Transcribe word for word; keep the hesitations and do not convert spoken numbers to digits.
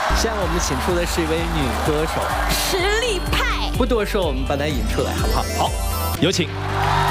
现在我们请出的是一位女歌手， 实力派。 不多说，我们把她引出来，好不好？ 好，有请。